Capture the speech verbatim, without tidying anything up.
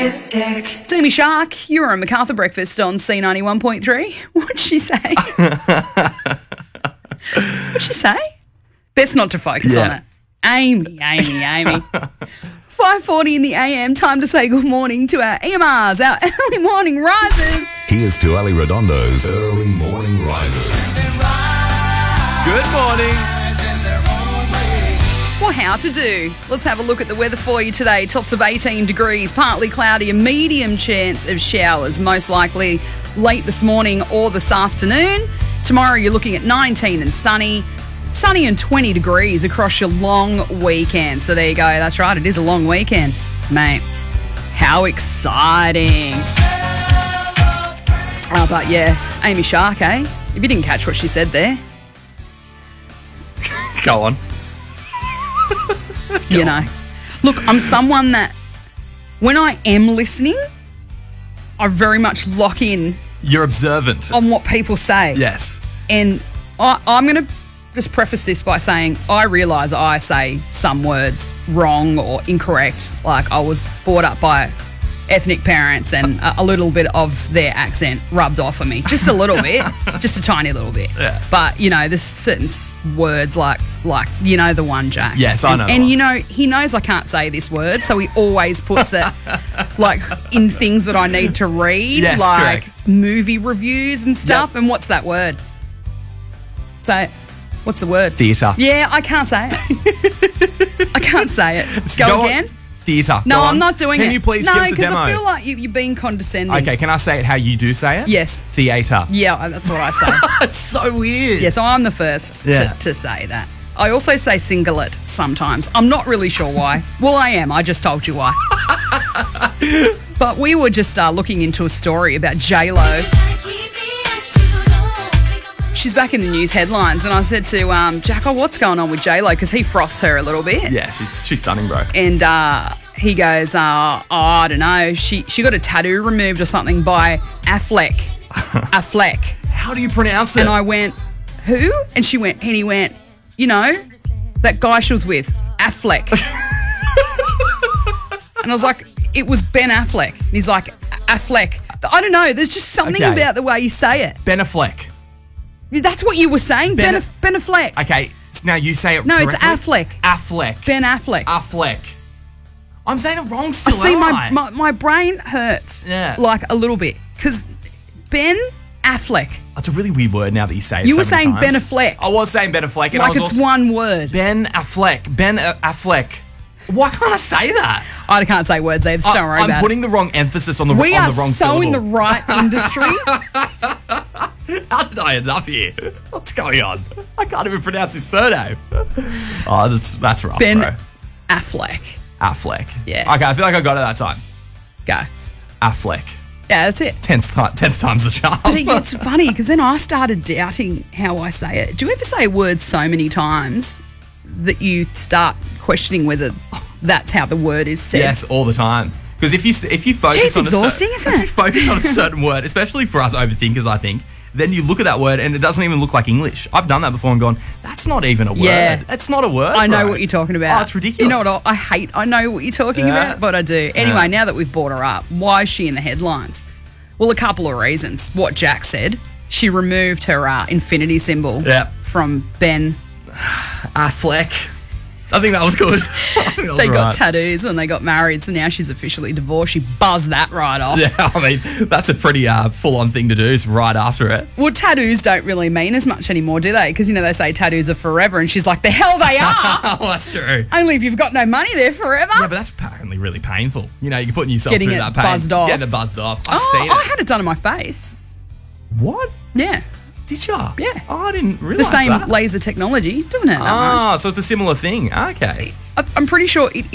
It's Amy Shark. You're on MacArthur Breakfast on C ninety-one point three. What'd she say? What'd she say? Best not to focus Yeah. on it. Amy, Amy, Amy. five forty in the A M, time to say good morning to our E M Rs, our early morning risers. Here's to Ali Redondo's Early Morning Risers. Good morning. Well, how to do? Let's have a look at the weather for you today. Tops of eighteen degrees, partly cloudy, a medium chance of showers, most likely late this morning or this afternoon. Tomorrow you're looking at nineteen and sunny. Sunny and twenty degrees across your long weekend. So there you go. That's right. It is a long weekend. Mate, how exciting. Oh, but yeah, Amy Shark, eh? If you didn't catch what she said there, Go on. you know. Look, I'm someone that when I am listening, I very much lock in You're observant. on what people say. Yes. And I, I'm going to just preface this by saying I realise I say some words wrong or incorrect. Like I was brought up by ethnic parents and a, a little bit of their accent rubbed off on me. Just a little bit. Just a tiny little bit. Yeah. But, you know, there's certain s- words like, like you know the one, Jack. Yes, I and, know the And, one. you know, he knows I can't say this word, so he always puts it, like, in things that I need to read. Yes, like correct. movie reviews and stuff. Yep. And what's that word? Say it. What's the word? Theatre. Yeah, I can't say it. I can't say it. Go, Go on. again. Theatre. No, Go I'm on. not doing Can it. Can you please no, give us a because demo? I feel like you, you're being condescending. Okay, can I say it how you do say it? Yes. Theatre. Yeah, that's what I say. It's so weird. Yeah, so I'm the first Yeah. to, to say that. I also say singlet sometimes. I'm not really sure why. Well, I am. I just told you why. But we were just uh, looking into a story about J-Lo. She's back in the news headlines, and I said to um, Jacko, what's going on with J-Lo? Because he froths her a little bit. Yeah, she's she's stunning, bro. And uh, he goes, uh, oh, I don't know, she, she got a tattoo removed or something by Affleck. Affleck. How do you pronounce it? And I went, who? And she went, and he went, you know, that guy she was with, Affleck. And I was like, it was Ben Affleck. And he's like, Affleck. I don't know, there's just something Okay. about the way you say it. Ben Affleck. That's what you were saying, Ben, Ben- ben Affleck. Okay, so now you say it No, it's correctly. Affleck. Affleck. Ben Affleck. Affleck. I'm saying it wrong I still, see, am my, I? my, my brain hurts, Yeah. like a little bit. Because Ben Affleck, That's a really weird word now that you say it You so were many saying times. Ben Affleck. I was saying Ben Affleck. And I like was it's also, one word. Ben Affleck. Ben uh, Affleck. Why can't I say that? I can't say words either, so don't worry I, I'm about putting it. the wrong emphasis on the, We on are the wrong so syllable. in the right industry. How did I end up here? What's going on? I can't even pronounce his surname. Oh, that's that's rough, Ben bro. Affleck. Affleck. Yeah. Okay, I feel like I got it that time. Go. Affleck. Yeah, that's it. Tenth, ti- tenth time's the charm. But it, it's funny because then I started doubting how I say it. Do you ever say a word so many times that you start questioning whether that's how the word is said? Yes, all the time. Because if you s- if you focus Gee, it's on a exhausting, cer- isn't if it? you focus on a certain word, especially for us overthinkers, I think, then you look at that word and it doesn't even look like English. I've done that before and gone, that's not even a word. Yeah. That's not a word. I know bro. what you're talking about. Oh, it's ridiculous. You know what I, I hate? I know what you're talking Yeah. about, but I do. Anyway, Yeah. now that we've brought her up, why is she in the headlines? Well, a couple of reasons. What Jack said, she removed her uh, infinity symbol Yep. from Ben. Affleck. I think that was good. I think that was They got right. tattoos when they got married, so now she's officially divorced. She buzzed that right off. Yeah, I mean, that's a pretty uh, full-on thing to do, is right after it. Well, tattoos don't really mean as much anymore, do they? Because, you know, they say tattoos are forever, and she's like, the hell they are! Oh, that's true. Only if you've got no money, they're forever. Yeah, but that's apparently really painful. You know, you're putting yourself Getting through it that pain. buzzed off. Getting it buzzed off. I've oh, seen it. I had it done on my face. What? Yeah. Did ya? Yeah. Oh, I didn't The realise same that. laser technology. Doesn't hurt that much. Ah, so it's a similar thing. Okay. I- I'm pretty sure it